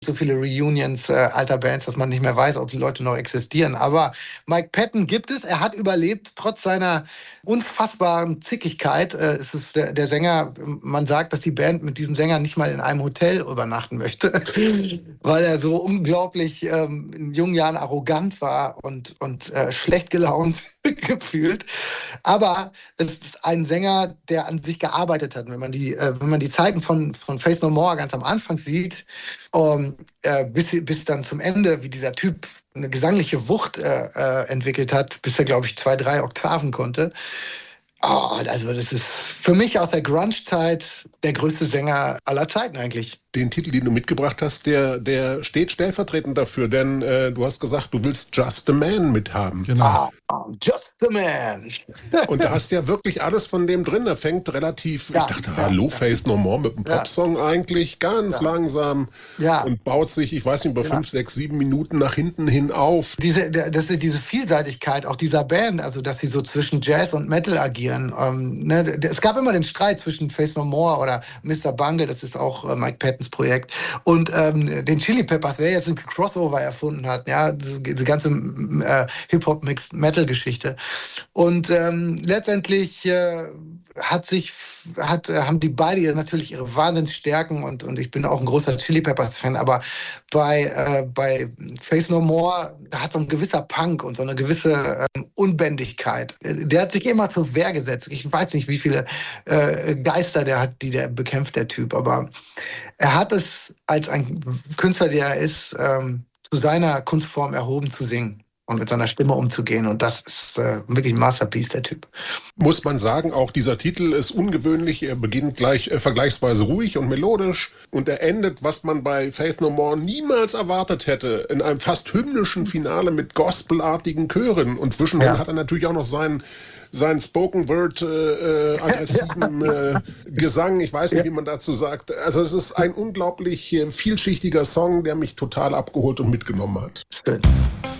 so viele Reunions alter Bands, dass man nicht mehr weiß, ob die Leute noch existieren. Aber Mike Patton gibt es. Er hat überlebt, trotz seiner unfassbaren Zickigkeit. Es ist der Sänger, man sagt, dass die Band mit diesem Sänger nicht mal in einem Hotel übernachten möchte, weil er so unglaublich in jungen Jahren arrogant war und schlecht gelaunt gefühlt. Aber es ist ein Sänger, der an sich gearbeitet hat. Wenn man die Zeiten von Faith No More ganz am Anfang sieht, bis dann zum Ende, wie dieser Typ eine gesangliche Wucht entwickelt hat, bis er, glaube ich, 2, 3 Oktaven konnte. Also das ist für mich aus der Grunge-Zeit der größte Sänger aller Zeiten eigentlich. Den Titel, den du mitgebracht hast, der steht stellvertretend dafür, denn du hast gesagt, du willst Just a Man mithaben. Genau. Just a Man. Und da hast ja wirklich alles von dem drin. Er fängt relativ, Ja, ich dachte, hallo, Faith No More mit einem Popsong eigentlich, ganz langsam und baut sich, ich weiß nicht, über 5, 6, 7 Minuten nach hinten hin auf. Diese Vielseitigkeit auch dieser Band, also dass sie so zwischen Jazz und Metal agieren. Es gab immer den Streit zwischen Faith No More oder Mr. Bungle, das ist auch Mike Pattons Projekt, und den Chili Peppers, wer jetzt ein Crossover erfunden hat, ja, diese ganze Hip-Hop-Mixed-Metal-Geschichte. Und letztendlich haben die beide natürlich ihre Wahnsinnsstärken und ich bin auch ein großer Chili Peppers-Fan, aber bei Faith No More, da hat so ein gewisser Punk und so eine gewisse Unbändigkeit. Der hat sich immer zur Wehr gesetzt. Ich weiß nicht, wie viele Geister der hat, die der bekämpft, der Typ, aber er hat es als ein Künstler, der er ist, zu seiner Kunstform erhoben zu singen und mit seiner Stimme umzugehen. Und das ist wirklich ein Masterpiece, der Typ. Muss man sagen, auch dieser Titel ist ungewöhnlich. Er beginnt gleich vergleichsweise ruhig und melodisch und er endet, was man bei Faith No More niemals erwartet hätte, in einem fast hymnischen Finale mit gospelartigen Chören. Und zwischendrin hat er natürlich auch noch seinen Spoken Word aggressiven Gesang, ich weiß nicht, wie man dazu sagt. Also es ist ein unglaublich vielschichtiger Song, der mich total abgeholt und mitgenommen hat. Schön.